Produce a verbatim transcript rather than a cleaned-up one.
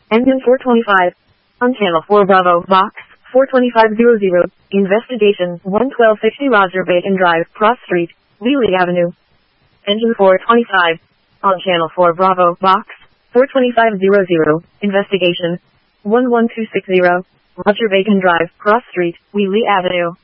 Engine four twenty-five. On channel four Bravo, box four twenty-five hundred. Investigation one twelve sixty Roger Bacon Drive, Cross Street, Wheelie Avenue. Engine four twenty-five. On channel four Bravo, box four twenty-five hundred. Investigation one one two six zero Roger Bacon Drive, Cross Street, Wheelie Avenue.